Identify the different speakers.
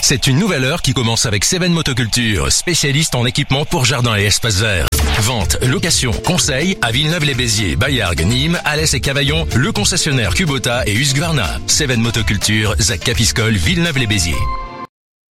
Speaker 1: C'est une nouvelle heure qui commence avec Seven Motoculture, spécialiste en équipement pour jardin et espaces verts. Vente, location, conseil à Villeneuve-les-Béziers, Bayargues, Nîmes, Alès et Cavaillon, le concessionnaire Kubota et Husqvarna. Seven Motoculture, Zac Capiscol, Villeneuve-les-Béziers.